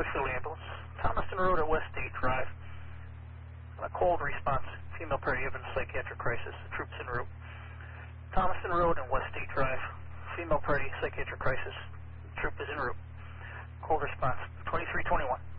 Litchfield Ambulance. Thomaston Road at West State Drive. On a cold response, female party having psychiatric crisis. Troops en route. Thomaston Road and West State Drive. Female party, psychiatric crisis. Troop is en route. Cold response, 2321.